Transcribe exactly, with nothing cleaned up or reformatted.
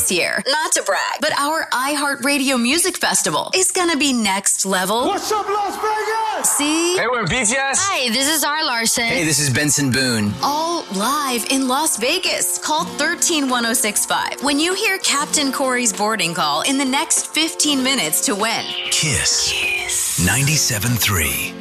this year. Not to brag, but our iHeartRadio Music Festival is gonna be next level. What's up, Las Vegas? See? Hey, we're in B T S. Hi, this is R. Larson. Hey, this is Benson Boone. All live in Las Vegas. Call one three one oh six five when you hear Captain Corey's boarding call in the next fifteen minutes to win. Kiss. Kiss. ninety-seven point three.